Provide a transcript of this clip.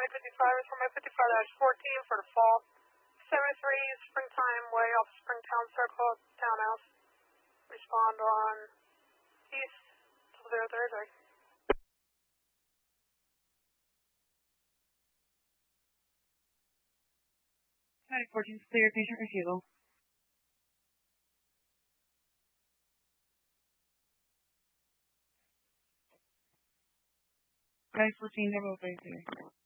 55 is from my 55-14 for the fall. 73 Springtime Way off Springtown Circle, Townhouse. Respond on East 033. 14 clear, patient refusal. 14 double 33.